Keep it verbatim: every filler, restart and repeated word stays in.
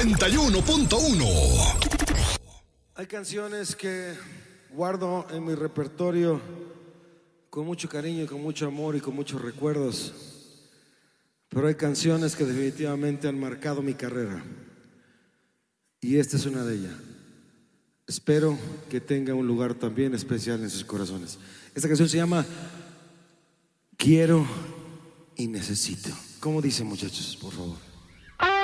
noventa y uno punto uno. Hay canciones que guardo en mi repertorio con mucho cariño y con mucho amor y con muchos recuerdos. Pero hay canciones que definitivamente han marcado mi carrera. Y esta es una de ellas. Espero que tenga un lugar también especial en sus corazones. Esta canción se llama Quiero y Necesito. ¿Cómo dicen, muchachos? Por favor.